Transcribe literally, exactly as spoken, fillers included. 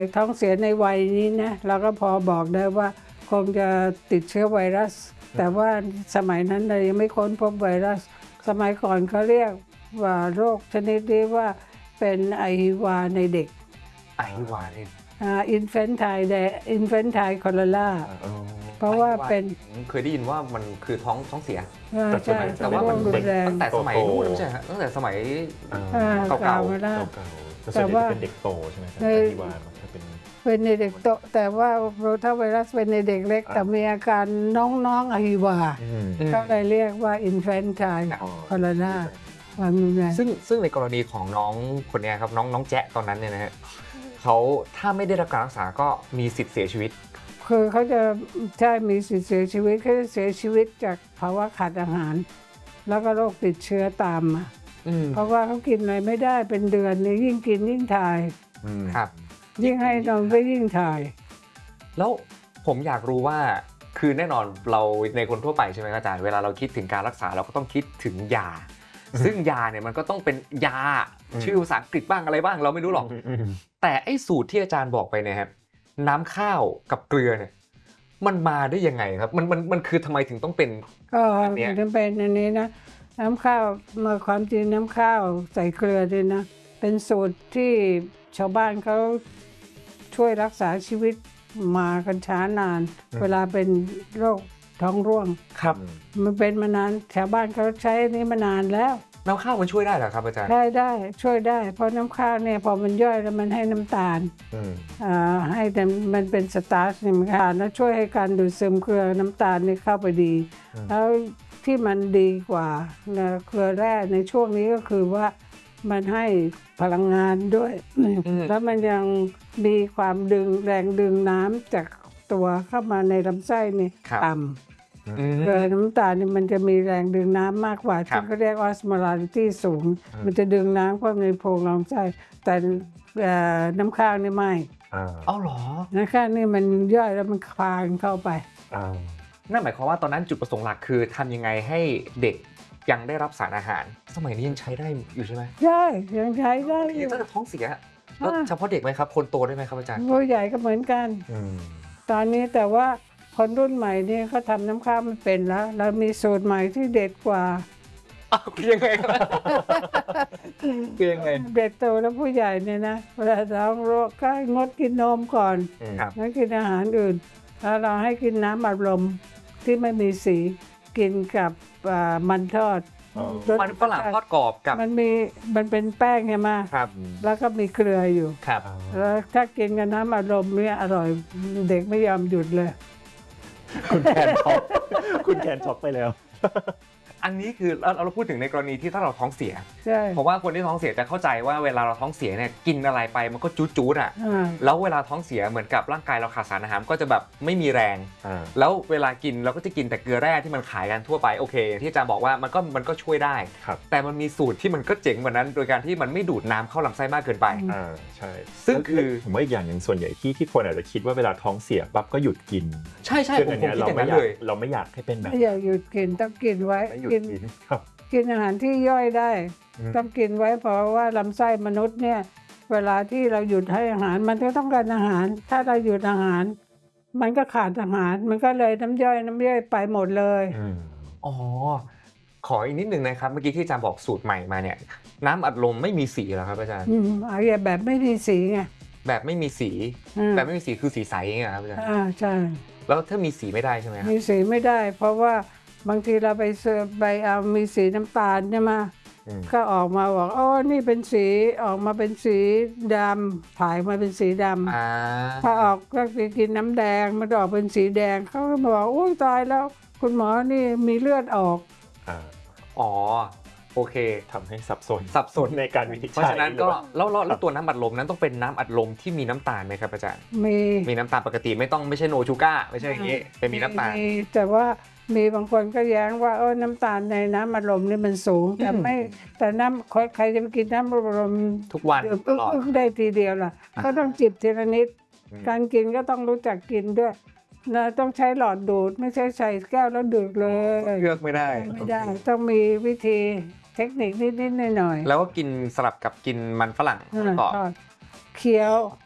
ท้องเสียในวัยนี้นะเราก็พอบอกได้ว่าคงจะติดเชื้อไวรัสแต่ว่าสมัยนั้นเรายังไม่ค้นพบไวรัสสมัยก่อนเขาเรียกว่าโรคชนิดนี้ว่าเป็นไอฮิวาในเด็กไอฮิวาเนี่ยอินเฟนไทเดอินเฟนไทคอเลราเพราะว่าเป็นเคยได้ยินว่ามันคือท้องท้องเสียใช่แต่ว่ามันตั้งแต่สมัยนู้นใช่ไหมตั้งแต่สมัยเก่าๆแต่ว่าเป็นเด็กโตใช่ไหมไอฮิวามันเป็นเป็นในเด็กโตแต่ว่าโรตาไวรัสเป็นในเด็กเล็กแต่มีอาการน้องๆไอฮิวาเขาเลยเรียกว่าอินเฟนไทคอเลราซึ่งซึ่งในกรณีของน้องคนนี้ครับน้องน้องแจ๊ตอนนั้นเนี่ยนะฮะเขาถ้าไม่ได้รับการรักษาก็มีสิทธิ์เสียชีวิตคือเขาจะใช่มีสิทธิ์เสียชีวิตเขาจะเสียชีวิตจากภาวะขาดอาหารแล้วก็โรคติดเชื้อตามมาเพราะว่าเขากินอะไรไม่ได้เป็นเดือนนี่ยิ่งกินยิ่งถ่ายครับยิ่งให้นมก็ยิ่งถ่ายแล้วผมอยากรู้ว่าคือแน่นอนเราในคนทั่วไปใช่ไหมอาจารย์เวลาเราคิดถึงการรักษาเราก็ต้องคิดถึงยาซึ่งยาเนี่ยมันก็ต้องเป็นยาชื่อภาษาอังกฤษบ้างอะไรบ้างเราไม่รู้หรอกแต่ไอ้สูตรที่อาจารย์บอกไปเนี่ยครับน้ำข้าวกับเกลือเนี่ยมันมาได้ยังไงครับมันมันมันคือทำไมถึงต้องเป็นก็ถึงเป็นอันนี้นะน้ำข้าวเมื่อความจริงน้ำข้าวใส่เกลือด้วยนะเป็นสูตรที่ชาวบ้านเขาช่วยรักษาชีวิตมากันช้านานเวลาเป็นโรคท้องร่วงครับมันเป็นมานานชาวบ้านเขาใช้นี้มานานแล้วน้ำข้าวมันช่วยได้เหรอครับอาจารย์ใช่ได้ช่วยได้เพราะน้ำข้าวเนี่ยพอมันย่อยแล้วมันให้น้ำตาลอ่าให้มันเป็นสตาร์ชนี่มันทานแล้วช่วยให้การดูดซึมเกลือน้ำตาลนี่เข้าไปดีแล้วที่มันดีกว่าเกลือแร่ในช่วงนี้ก็คือว่ามันให้พลังงานด้วยแล้วมันยังมีความดึงแรงดึงน้ำจากตัวเข้ามาในลำไส้นี่ต่ำเกลือน้ำตาลนี่มันจะมีแรงดึงน้ำมากกว่าที่เขาเรียกออสโมลาริตี้สูงมันจะดึงน้ำเข้าในโพรงลำไส้แต่น้ำข้าวนี่ไม่อ้าวเหรอน้ำข้าวนี่มันย่อยแล้วมันคลายเข้าไปนั่นหมายความว่าตอนนั้นจุดประสงค์หลักคือทำยังไงให้เด็กยังได้รับสารอาหารสมัยนี้ยังใช้ได้อยู่ใช่ไหมใช่ยังใช้ได้อยู่ถ้าท้องเสียแล้วเฉพาะเด็กไหมครับคนโตได้ไหมครับอาจารย์ผู้ใหญ่ก็เหมือนกันตอนนี้แต่ว่าคนรุ่นใหม่นี่เขาทำน้ำข้าวมันเป็นแล้วแล้วมีสูตรใหม่ที่เด็ดกว่าอ้าวคือยังไงครับคือยังไงเด็กโตแล้วผู้ใหญ่เนี่ยนะเวลาท้องโรคก็งดกินนมก่อนแล้วกินอาหารอื่นแล้วเราให้กินน้ำอัดลมที่ไม่มีสีกินกับมันทอดมันฝรั่งทอดกรอบกับมันมีมันเป็นแป้งใช่ไหมครับแล้วก็มีเกลืออยู่ครับแล้วถ้ากินกับน้ำอัดลมเนี่ยอร่อยเด็กไม่ยอมหยุดเลยคุณแคนช็อกคุณแคนช็อกไปแล้วอันนี้คือเราเราพูดถึงในกรณีที่ถ้าเราท้องเสียเพราะว่าคนที่ท้องเสียจะเข้าใจว่าเวลาเราท้องเสียเนี่ยกินอะไรไปมันก็จู๊ดๆอ่ะแล้วเวลาท้องเสียเหมือนกับร่างกายเราขาดสารอาหารก็จะแบบไม่มีแรงแล้วเวลากินเราก็จะกินแต่เกลือแร่ที่มันขายกันทั่วไปโอเคที่อาจารย์บอกว่ามันก็มันก็ช่วยได้แต่มันมีสูตรที่มันก็เจ๋งกว่านั้นโดยการที่มันไม่ดูดน้ำเข้าลำไส้มากเกินไปอ่าใช่ซึ่งคือผมว่าอีกอย่างอย่างส่วนใหญ่ที่ที่คนอาจจะคิดว่าเวลาท้องเสียปั๊บก็หยุดกินใช่ใช่ผมคิดอย่างนั้นเลยเราไม่อยากให้เป็นแบบไม่อยากหยุดกินต้องกินไว้กินกินอาหารที่ย่อยได้ต้องกินไว้เพราะว่าลำไส้มนุษย์เนี่ยเวลาที่เราหยุดให้อาหารมันก็ต้องการอาหารถ้าเราหยุดอาหารมันก็ขาดอาหารมันก็เลยน้ำย่อยน้ำย่อยไปหมดเลยอ๋อขออีกนิดนึงนะครับเมื่อกี้ที่อาจารย์บอกสูตรใหม่มาเนี่ยน้ำอัดลมไม่มีสีเหรอครับอาจารย์อืมเอาแบบไม่มีสีไงแบบไม่มีสีแบบไม่มีสีคือสีใสไงครับอาจารย์อ่าใช่แล้วถ้ามีสีไม่ได้ใช่ไหมครับมีสีไม่ได้เพราะว่าบางทีเราไปเสิร์ฟไปเอามีสีน้ำตาลใช่ไหมก็ออกมาบอกอ๋อนี่เป็นสีออกมาเป็นสีดำถ่ายมาเป็นสีดำถ้าออกก็กินน้ำแดงมันออกเป็นสีแดงเขาก็บอกโอ้ยตายแล้วคุณหมอนี่มีเลือดออกอ๋อโอเคทำให้สับสนสับสนในการวินิจฉัยเพราะฉะนั้นก็แล้วแล้วตัวน้ำอัดลมนั้นต้องเป็นน้ำอัดลมที่มีน้ำตาลไหมครับอาจารย์มีมีน้ำตาลปกติไม่ต้องไม่ใช่โนชูก้าไม่ใช่อย่างนี้เป็นมีน้ำตาลแต่ว่ามีบางคนก็แย้งว่าเออน้ำตาลในน้ำอัดลมนี่มันสูงแต่ไม่แต่น้ำใครจะไปกินน้ำอัดลมทุกวันตลอดได้ทีเดียวล่ะก็ต้องจิบทีละนิดการกินก็ต้องรู้จักกินด้วยนะต้องใช้หลอดดูดไม่ใช่ใส่แก้วแล้วดื่มเลยเลือกไม่ได้ไม่ได้ต้องมีวิธีเทคนิคนิดๆหน่อยๆแล้วก็กินสลับกับกินมันฝรั่งต่อเคี้ยว